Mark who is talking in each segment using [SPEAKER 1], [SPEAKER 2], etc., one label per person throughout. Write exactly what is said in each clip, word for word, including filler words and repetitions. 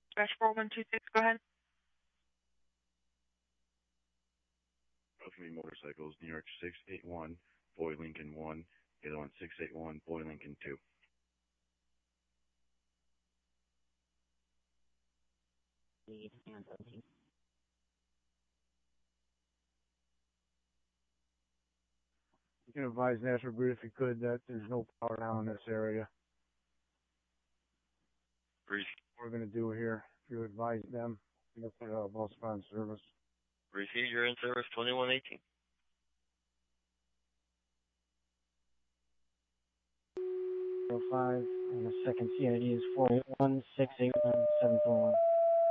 [SPEAKER 1] Dash four one two six, go ahead.
[SPEAKER 2] Both of me motorcycles, New York six eight one, Boy Lincoln one, the other one six eight one, Boy Lincoln two.
[SPEAKER 3] Lead and seventeen.
[SPEAKER 4] You can advise National Grid if you could that there's no power now in this area.
[SPEAKER 2] Brief.
[SPEAKER 4] What we're going to do here, if you advise them, you know, put a bus on service.
[SPEAKER 2] Receive your in service twenty-one eighteen.
[SPEAKER 3] zero five, and the second C I D is four eight one, six eight one, seven four one.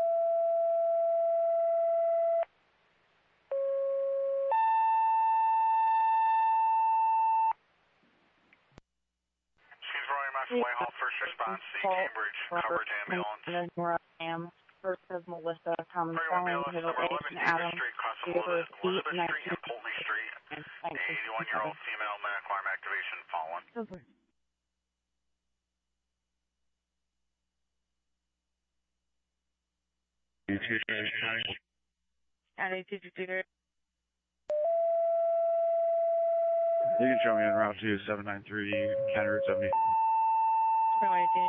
[SPEAKER 5] Whitehall, first response, C Cambridge, coverage ambulance.
[SPEAKER 1] Nora Am, first of Melissa, Common Falling, Middle
[SPEAKER 5] eleven
[SPEAKER 1] and
[SPEAKER 5] Davis
[SPEAKER 1] Adam,
[SPEAKER 5] Street, cross of
[SPEAKER 1] Theodore
[SPEAKER 5] Elizabeth, Elizabeth
[SPEAKER 1] eight
[SPEAKER 5] Street and Pulteney Street.
[SPEAKER 1] and
[SPEAKER 5] eighty-one-year-old female, medic alarm activation fallen.
[SPEAKER 1] At eight two two two.
[SPEAKER 2] You can show me on route two seven nine three, County Route seventy.
[SPEAKER 1] twenty-one eighteen.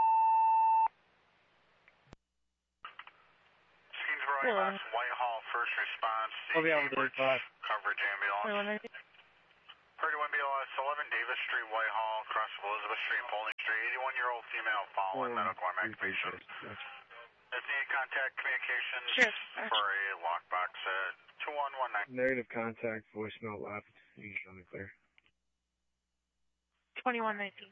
[SPEAKER 5] Skeensboro, West Whitehall, first response, C
[SPEAKER 4] I'll be able to
[SPEAKER 5] Cambridge,
[SPEAKER 4] do five.
[SPEAKER 5] coverage ambulance. thirty-one B L S, eleven Davis Street, Whitehall, cross of Elizabeth Street and Pulteney Street. eighty-one-year-old female following
[SPEAKER 4] Oh,
[SPEAKER 5] medical arm activation. If need contact communications
[SPEAKER 1] Sure.
[SPEAKER 5] for a lockbox at two one one nine.
[SPEAKER 4] Negative contact, voicemail left. You can show me clear.
[SPEAKER 1] twenty-one nineteen.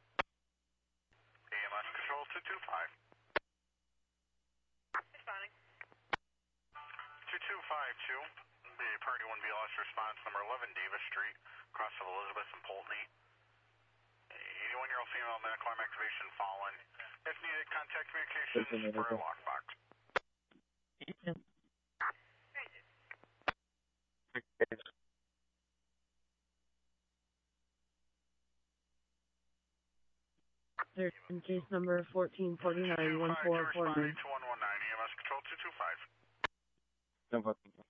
[SPEAKER 5] E M S control two two five.
[SPEAKER 1] Responding.
[SPEAKER 5] two two five two. The Purdy one B L S response number eleven Davis Street, cross of Elizabeth and Pulteney. eighty-one-year-old female medical arm activation fallen. If needed, contact communications for a lockbox.
[SPEAKER 3] There's case number fourteen forty-nine, one four four nine.
[SPEAKER 5] two one one nine, E M S control two two five.
[SPEAKER 4] Don't fucking